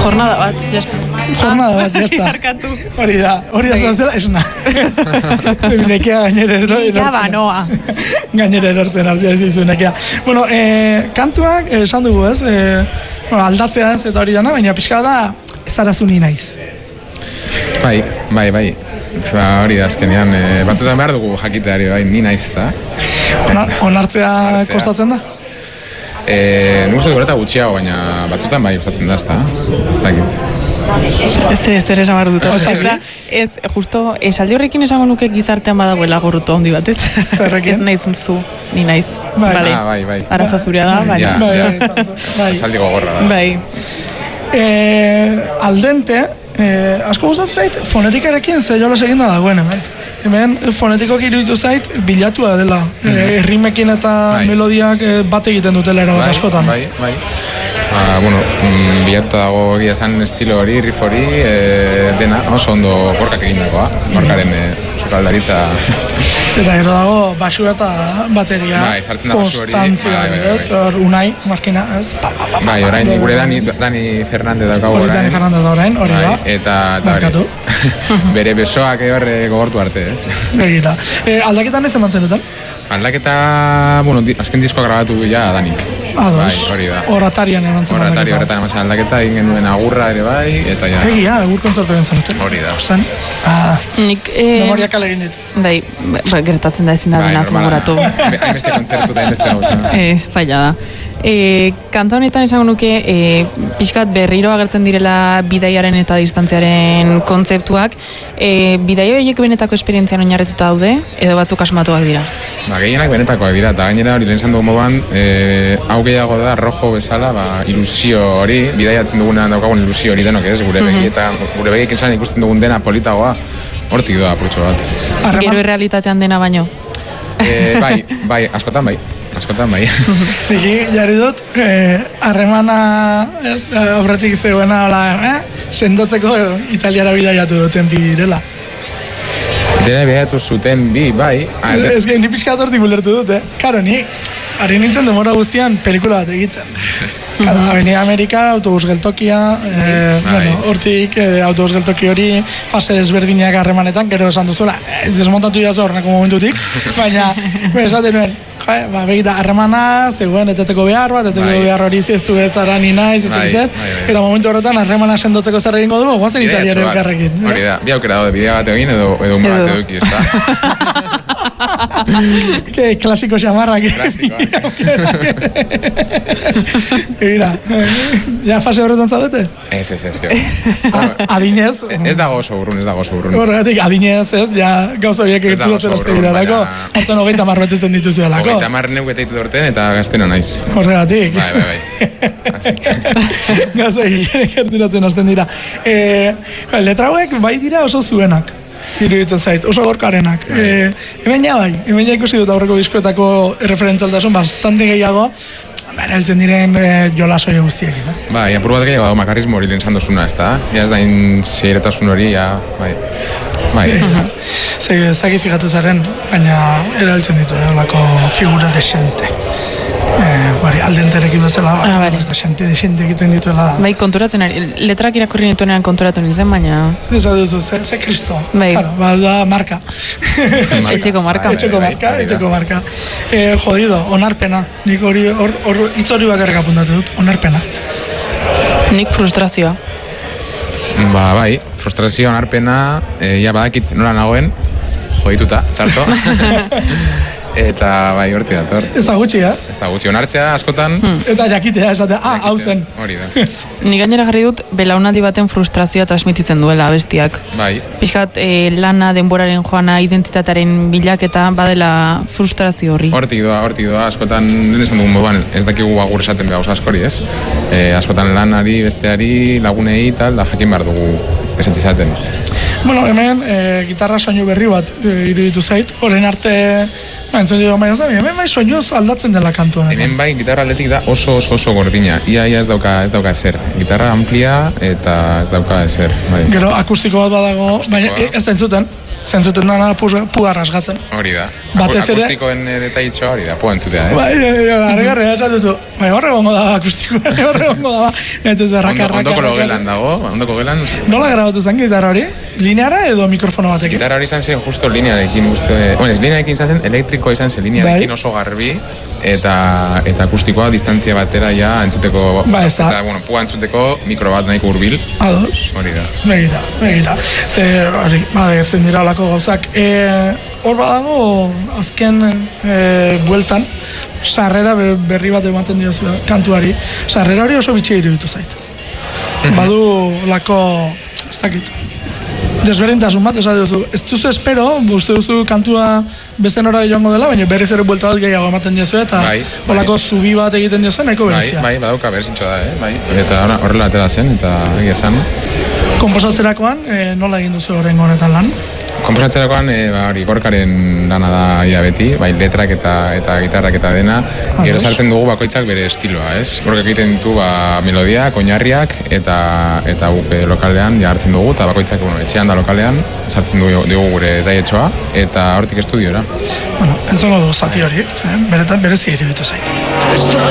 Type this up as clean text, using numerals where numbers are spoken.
Jornada bat, jazta. Jornada bat, jazta. Barkatu. Hori da zela, esna. Nekea gainera erortzen. Banoa. Gainera erortzen hartia zizu nekea. Bueno, kantuak, esan dugu ez, aldatzea ez eta hori dana, baina pixka da ezarazu ni naiz. Bai. Hori da azkenean, batzutan behar dugu jakiteari, bai, ni naiz da. Onartzea kostatzen da? Nik uste dut gutxiago, baina batzutan bai gustatzen da, ez dakit. Zer esan behar dut. Ez, justo, esaldi horrekin esango nuke gizartean badagoela gorruto handi bat, ez? Zerrekin? Ez naiz zu, ni naiz. Bai. Araza zurea da, baina. Esaldi gogorra da. Bai. Aldente, asko gustatzen zait, fonetikarekin zeiola seginda dagoen hemen fonetikoak iruditu zait bilatua dela. Errimekin eta melodiak bat egiten dutela erabat askotan. Bai. Bilatuta dago egia esan estilo hori, riff hori, dena oso ondo gorkak egindakoa, gorkaren sukaldaritza. Eta gero dago basua eta bateria, konstantzia, unai, markina, ez? Bai, orain gure Dani Fernandez daukagu orain. Dani Fernandez orain, hori da. Eta bere besoak horre gogortu arte, ez? Begira. Aldaketan ez emantzen duten? Aldaketa, azken diskoa grabatu ja Danik. Ados, oratarian emantzen aldaketa. Horretan emantzen aldaketa, egin genuen agurra ere bai, eta ja. Egia, agur kontzertu egin zenuten. Hori da. Ostan, memoriak alegin dit. Bai, gertatzen da ezin da dena zenguratu. Hainbeste kontzertu da, hainbeste hau. Zaila da. Kanta honetan esango nuke pixkat berriro agertzen direla bidaiaren eta distantziaren kontzeptuak. Bidaio horiek benetako esperientzian oinarrituta daude edo batzuk asmatuak dira? Gehienak benetakoak dira, eta gainera hori lehen esan dugu moduan hau gehiago da rojo bezala ilusio hori, bidaiatzen dugunean daukagun ilusio hori denok ez, gure begiekin zan ikusten dugun dena politagoa hortik doa apurtxo bat. Gero errealitatean dena baino? Bai, askotan bai. Niki jarri dut, harremana aurretik zegoena sendotzeko Italiara bidaiatu duten bi direla. Dena bidaiatu zuten bi, bai. Ez ni pixka hortik bulertu dut, Karo, ni ari nintzen demora guztian pelikula bat egiten. Avenida Amerika, autobus geltokia, hortik autobus geltoki hori, fase desberdinak harremanetan, gero esan duzuela, desmontatu idazu horneko momentutik, baina esaten nuen, begira, harremana, zegoen, eteteko behar bat, behar hori zuetzara ni naiz, eta momentu horretan harremana sendotzeko zer egingo dugu, guazen Italiare elkarrekin. Hori da, bi aukera daude, bidea bat egin edo humor bat eduki, ez da? Klasiko xamarrak. Mira, ja fase horretan zaudete? Ez. Adinez? Ez dago oso burrun. Horregatik, adinez ez, ja gauza horiek egitu duten azte direlako, horten 30 betetzen dituzuelako. 30 neuk eta ditu dorten eta gaztena naiz. Horregatik. Bai. Gauza horiek gerturatzen azten dira. Letra hauek bai dira oso zuenak. Iruditzen zait, oso gorkarenak. Hemen ikusi dut aurreko diskoetako referentzialtasun bastante gehiago, heltzen diren jolasoi guztiekin, ez? Bai, apur bat gehiago dago makarismo hori lehen zandozuna, ez da? Ja ez da seiretasun hori, bai. Ez dakit fijatu zaren, baina erabiltzen ditu, olako figura desente. Aldenterekin bezala, desente egiten dituela. Bai, konturatzen ari, letrak irakurri nituenean konturatu nintzen, baina... Ez duzu, ze kristo. Bai. Da marka. Etxeko marka. Jodido, onarpena. Nik hitz hori bakarrik apuntatu dut, onarpena. Nik frustrazioa. Bai, frustrazioa, onarpena, ja badakit nola nagoen, jodituta, txarto. Eta bai, horti dator. Ez da gutxi, Ez da gutxi, onartzea askotan. Eta jakitea, esatea, hau zen. Hori da. Ni gainera jarri dut, belaunaldi baten frustrazioa transmititzen duela abestiak. Bai. Pixkat, lana, denboraren joana, identitatearen bilaketa, badela frustrazio horri. Hortik doa, askotan, nire esan dugun moduan, ez dakigu agur esaten behar askori, ez? Askotan lanari, besteari, lagunei, tal, da jakin behar dugu esatzizaten. Bueno, hemen gitarra soinu berri bat iruditu zait, horren arte entzun dugu hemen bai soinuz aldatzen dela kantu honetan. Hemen bai gitarra aldetik da oso gordina, ia ez dauka ezer, gitarra amplia eta ez dauka ezer. Bai. Gero akustiko bat badago, baina ez da entzuten. zentzuten dana pugar rasgatzen. Hori da. Batez ere... Akustikoen detaitxoa hori da, pua entzutea, Argarri, esatuzu, horre gongo da akustikoa, horre gongo da. Ondoko gelan dago, ondoko gelan... Nola grabatu zen gitarra hori? Lineara edo mikrofono batekin? Gitarra hori izan zen justo linearekin uste... linearekin izan zen, elektrikoa izan zen linearekin oso garbi, eta akustikoa distantzia batera ja entzuteko... Eta, pua entzuteko mikro bat nahiko hurbil. Ados. Hori da. Begita. Ze, hori, zen dira olako gauzak. Hor badago, azken bueltan, sarrera berri bat ematen diozu kantuari. Sarrera hori oso bitxia iruditu zait. Badu lako, ez dakit, desberdintasun bat, esan duzu. Ez duzu espero, uste duzu kantua beste nora joango dela, baina berriz ere buelta bat gehiago ematen diozu, eta olako zubi bat egiten diozu, nahiko berezia. Badauka berezintxo da, eta horrela atera zen, eta egia esan. Komposatzerakoan, nola egin duzu horrengo honetan lan? Komposatzerakoan, Gorkaren lana da ia beti, letrak eta gitarrak eta dena, gero sartzen dugu bakoitzak bere estiloa, ez? Gorkak egiten ditu melodiak, oinarriak, eta guk lokalean hartzen dugu, eta bakoitzak etxean da lokalean, sartzen dugu gure daietxoa, eta hortik estudiora. Entzongo dugu zati hori, beretan berezi iruditu zait.